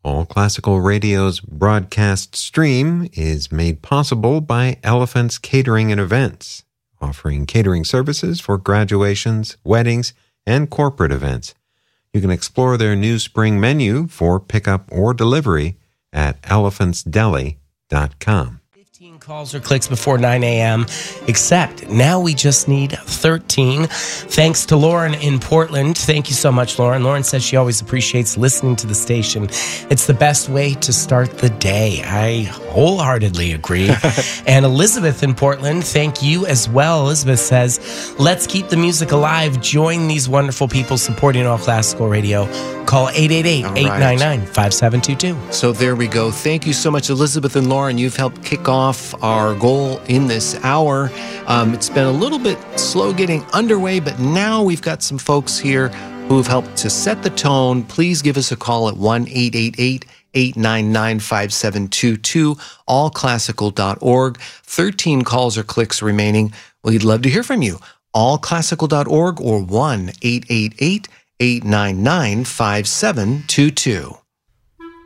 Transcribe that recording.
All Classical Radio's broadcast stream is made possible by Elephants Catering and Events, offering catering services for graduations, weddings, and corporate events. You can explore their new spring menu for pickup or delivery at elephantsdeli.com. 15 calls or clicks before 9 a.m., except now we just need 13. Thanks to Lauren in Portland. Thank you so much, Lauren. Lauren says she always appreciates listening to the station. It's the best way to start the day. I wholeheartedly agree. And Elizabeth in Portland, thank you as well. Elizabeth says, let's keep the music alive. Join these wonderful people supporting All Classical Radio. Call 888-899-5722. So there we go. Thank you so much, Elizabeth and Lauren. You've helped kick off our goal in this hour. It's been a little bit slow getting underway, but now we've got some folks here who have helped to set the tone. Please give us a call at 1-888-899-5722, allclassical.org. 13 calls or clicks remaining. We'd love to hear from you. allclassical.org or 1-888-899-5722.